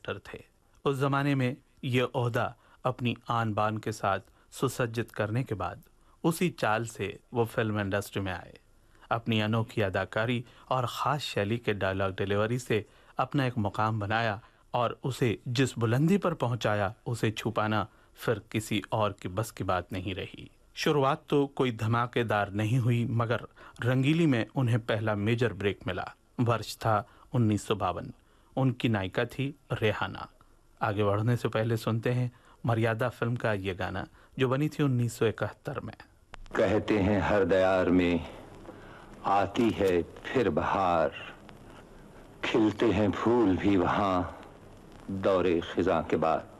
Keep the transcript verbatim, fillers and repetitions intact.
Director थे। उस जमाने में ये ओहदा अपनी आन बान के साथ सुसज्जित करने के बाद उसी चाल से वो फिल्म इंडस्ट्री में आए। अपनी अनोखी अदाकारी और ख़ास शैली के डायलॉग डिलीवरी से अपना एक मुकाम बनाया और उसे जिस बुलंदी पर पहुंचाया, उसे छुपाना फिर किसी और की बस की बात नहीं रही। शुरुआत तो कोई धमाकेदार नहीं हुई, मगर रंगीली में उन्हें पहला मेजर ब्रेक मिला। वर्ष था उन्नीस सौ बावन। उनकी नायिका थी रेहाना। आगे बढ़ने से पहले सुनते हैं मर्यादा फिल्म का ये गाना, जो बनी थी उन्नीस सौ इकहत्तर में। कहते हैं हर दयार में आती है फिर बहार, खिलते हैं फूल भी वहां दौरे खिजा के बाद।